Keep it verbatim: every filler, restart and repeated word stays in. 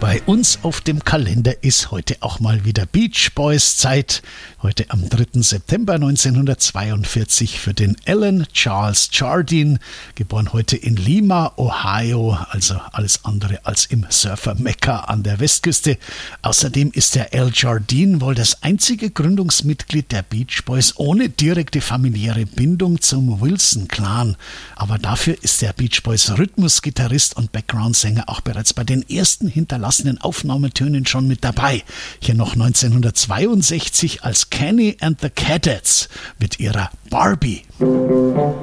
Bei uns auf dem Kalender ist heute auch mal wieder Beach Boys Zeit. Heute am dritten September neunzehnhundertzweiundvierzig für den Alan Charles Jardine, geboren heute in Lima, Ohio, also alles andere als im Surfer-Mekka an der Westküste. Außerdem ist der Al Jardine wohl das einzige Gründungsmitglied der Beach Boys ohne direkte familiäre Bindung zum Wilson-Clan. Aber dafür ist der Beach Boys Rhythmusgitarrist und Background-Sänger auch bereits bei den ersten hinterlassenen Aufnahmetönen schon mit dabei. Hier noch neunzehnhundertzweiundsechzig als Kenny and the Cadets mit ihrer Barbie.